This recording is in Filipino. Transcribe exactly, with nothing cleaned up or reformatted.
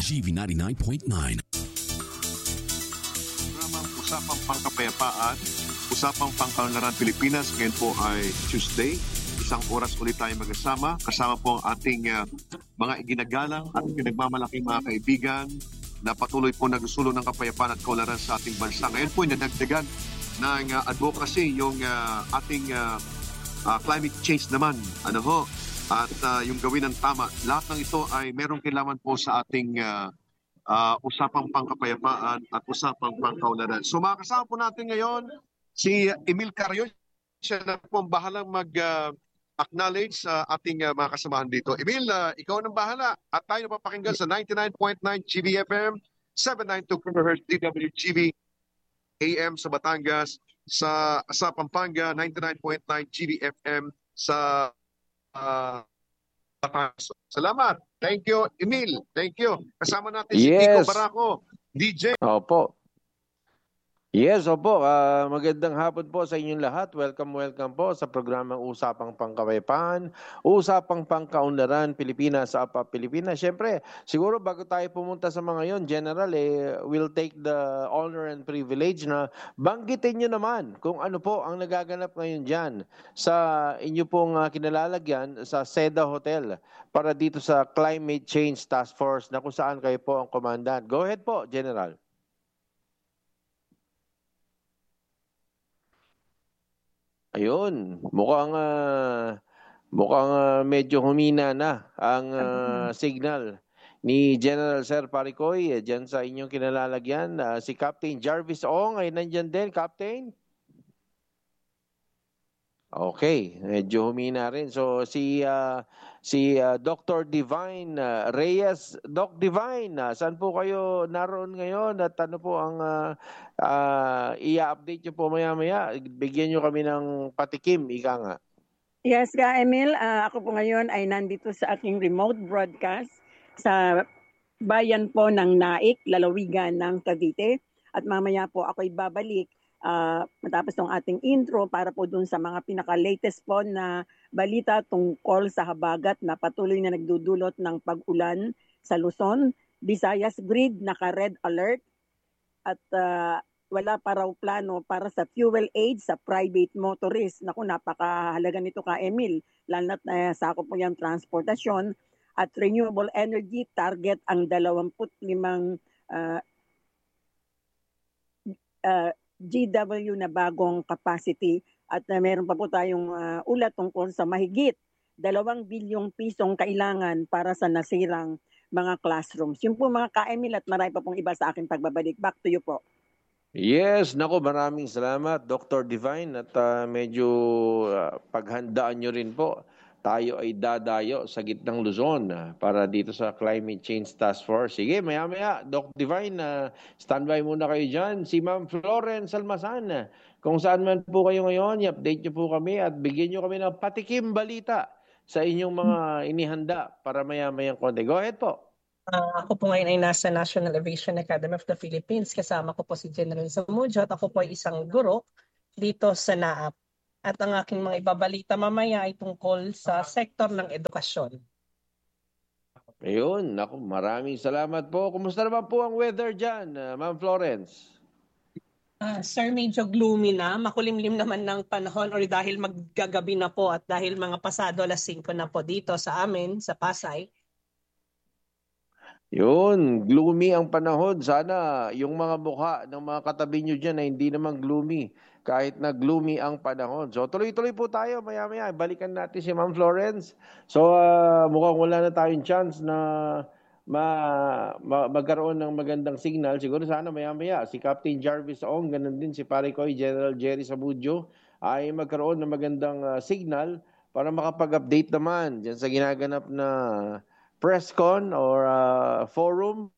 G V ninety-nine point nine. Programang Usapang Pangkapayapaan, Usapang Pangkaunlaran Pilipinas. Ngayon po ay Tuesday. Isang oras ulit tayo magkasama. Kasama po ang ating uh, mga iginagalang at pinagmamalaking mga kaibigan na patuloy po nagsusulong ng kapayapaan at kaunlaran sa ating bansa. Ngayon po, nadagdagan ng uh, advocacy yung uh, ating uh, uh, climate change naman. Ano ho? At uh, yung gawin ng tama. Lahat ng ito ay merong kailangan po sa ating uh, Uh, usapang pangkapayapaan at usapang pangkaunlaran. So makakasama po natin ngayon si Emil Carrion. Siya na po ang bahalang mag-acknowledge uh, sa ating uh, mga kasamahan dito. Emil, uh, ikaw ang bahala at tayo napapakinggan sa ninety-nine point nine G V F M, seven ninety-two kilohertz D W G V A M sa Batangas, sa, sa Pampanga, ninety-nine point nine G V F M sa uh, Salamat. Thank you, Emil. Thank you. Kasama natin si Yes. Kiko Baraco, D J. Opo. Yes, opo. Ah, magandang hapon po sa inyong lahat. Welcome, welcome po sa programang Usapang Pangkapayapaan, Usapang Pangkaunlaran Pilipinas sa Apa Pilipinas. Siyempre, siguro bago tayo pumunta sa mga yon, General, eh, we'll take the honor and privilege na banggitin nyo naman kung ano po ang nagaganap ngayon dyan sa inyo pong uh, kinalalagyan sa Seda Hotel para dito sa Climate Change Task Force na kung saan kayo po ang commandant. Go ahead po, General. Ayun, mukhang uh, mukhang uh, medyo humina na ang uh, signal ni General Sir Paricoy eh, dyan sa inyong kinalalagyan. Uh, si Captain Jarvis Ong ay nandyan din, Captain? Okay, medyo humina rin. So si uh, si uh, Doctor Divine uh, Reyes, Doc Divine, uh, saan po kayo naroon ngayon at ano po ang uh, uh, i-update nyo po maya-maya? Bigyan nyo kami ng patikim, ika nga. Yes, ka Emil, uh, ako po ngayon ay nandito sa aking remote broadcast sa bayan po ng Naik, lalawigan ng Cavite. At mamaya po ako'y babalik Uh, matapos ng ating intro para po dun sa mga pinaka-latest po na balita tungkol sa habagat na patuloy na nagdudulot ng pag-ulan sa Luzon. Visayas grid naka-red alert at uh, wala pa raw plano para sa fuel aid sa private motorist. Naku, napakahalaga nito ka Emil, lalo na uh, sa ako po yung transportasyon at renewable energy target ang dalawampu't limang uh, uh, G W na bagong capacity at uh, meron pa po tayong uh, ulat tungkol sa mahigit dalawang bilyong pisong kailangan para sa nasirang mga classrooms. Yung po mga ka-Emil at marami pa pong iba sa aking pagbabalik. Back to you po. Yes, nako maraming salamat Doctor Divine at uh, medyo uh, paghandaan nyo rin po. Tayo ay dadayo sa gitnang Luzon uh, para dito sa Climate Change Task Force. Sige, maya-maya, Doc Divine, uh, standby muna kayo dyan. Si Ma'am Florence Salmasan, uh, kung saan man po kayo ngayon, i-update nyo po kami at bigyan nyo kami ng patikim balita sa inyong mga inihanda para maya-mayang konti. Go ahead po. Uh, ako po ngayon ay nasa National Aviation Academy of the Philippines. Kasama ko po si General Zamudio at ako po ay isang guro dito sa N A A P. At ang aking mga ibabalita mamaya ay tungkol sa sektor ng edukasyon. Ayun, naku, maraming salamat po. Kumusta naman po ang weather dyan, uh, Ma'am Florence? Uh, sir, medyo gloomy na. Makulimlim naman ng panahon or dahil maggagabi na po at dahil mga pasado alas singko na po dito sa amin, sa Pasay. Yun, gloomy ang panahon. Sana yung mga mukha ng mga katabi nyo dyan ay hindi naman gloomy kahit na gloomy ang panahon. So tuloy-tuloy po tayo maya-maya. Balikan natin si Ma'am Florence. So uh, mukhang wala na tayong chance na ma, ma, magkaroon ng magandang signal. Siguro sana maya-maya si Captain Jarvis Ong, ganun din si Paricoy, General Jerry Sabudio ay magkaroon ng magandang uh, signal para makapag-update naman dyan sa ginaganap na press con or uh, forum